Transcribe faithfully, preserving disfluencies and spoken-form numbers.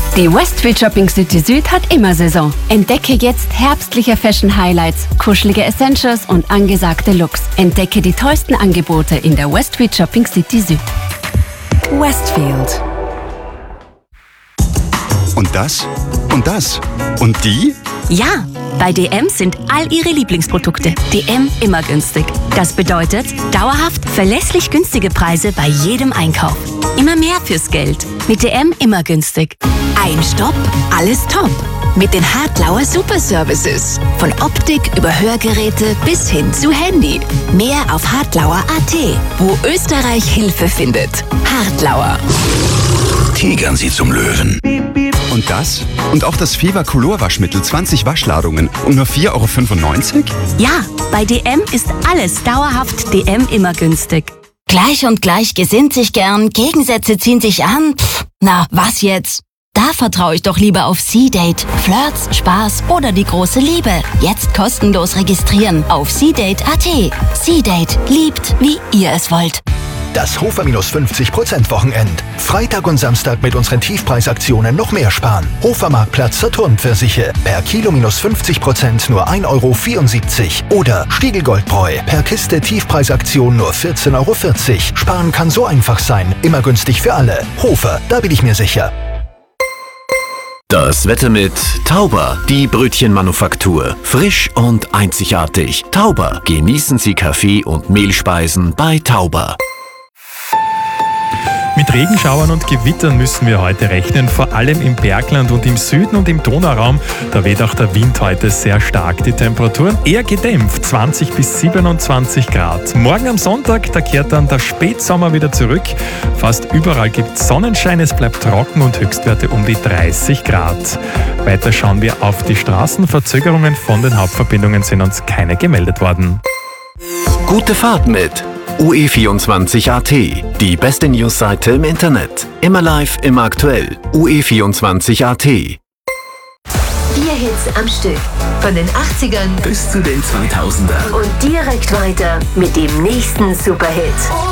Die Westfield Shopping City Süd hat immer Saison. Entdecke jetzt herbstliche Fashion Highlights, kuschelige Essentials und angesagte Looks. Entdecke die tollsten Angebote in der Westfield Shopping City Süd. Westfield. Und das? Und das? Und die? Ja, bei D M sind all Ihre Lieblingsprodukte D M immer günstig. Das bedeutet dauerhaft verlässlich günstige Preise bei jedem Einkauf. Immer mehr fürs Geld. Mit D M immer günstig. Ein Stopp, alles top. Mit den Hartlauer Super Services. Von Optik über Hörgeräte bis hin zu Handy. Mehr auf hartlauer punkt at, wo Österreich Hilfe findet. Hartlauer. Tigern Sie zum Löwen. Und das? Und auch das Fever Color Waschmittel, zwanzig Waschladungen und nur vier Euro fünfundneunzig? Ja, bei D M ist alles dauerhaft D M immer günstig. Gleich und gleich gesinnt sich gern, Gegensätze ziehen sich an. Pff, na, was jetzt? Da vertraue ich doch lieber auf C-Date. Flirts, Spaß oder die große Liebe. Jetzt kostenlos registrieren auf c date punkt at. C-Date liebt, wie ihr es wollt. Das Hofer fünfzig Prozent Wochenend. Freitag und Samstag mit unseren Tiefpreisaktionen noch mehr sparen. Hofermarktplatz Saturn Pfirsiche. Per Kilo minus fünfzig Prozent nur ein Euro vierundsiebzig. Oder Stiegelgoldbräu. Per Kiste Tiefpreisaktion nur vierzehn Euro vierzig. Sparen kann so einfach sein. Immer günstig für alle. Hofer, da bin ich mir sicher. Das Wetter mit Tauber, die Brötchenmanufaktur. Frisch und einzigartig. Tauber, genießen Sie Kaffee und Mehlspeisen bei Tauber. Mit Regenschauern und Gewittern müssen wir heute rechnen, vor allem im Bergland und im Süden und im Donauraum. Da weht auch der Wind heute sehr stark. Die Temperaturen eher gedämpft, zwanzig bis siebenundzwanzig Grad. Morgen am Sonntag, da kehrt dann der Spätsommer wieder zurück. Fast überall gibt es Sonnenschein, es bleibt trocken und Höchstwerte um die dreißig Grad. Weiter schauen wir auf die Straßen. Verzögerungen von den Hauptverbindungen sind uns keine gemeldet worden. Gute Fahrt mit U E vierundzwanzig punkt at, die beste Newsseite im Internet. Immer live, immer aktuell. U E vierundzwanzig punkt at. Vier Hits am Stück. Von den achtzigern bis zu den zweitausendern. und direkt weiter mit dem nächsten Superhit.